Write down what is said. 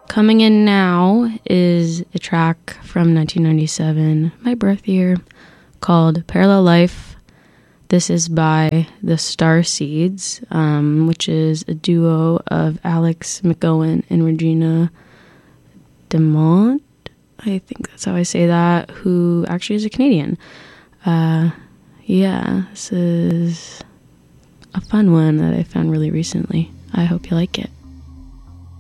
Coming in now is a track from 1997, my birth year, called Parallel Life. This is by the Starseeds, which is a duo of Alex McGowan and Regina DeMont. I think that's how I say that, who actually is a Canadian. This is a fun one that I found really recently. I hope you like it.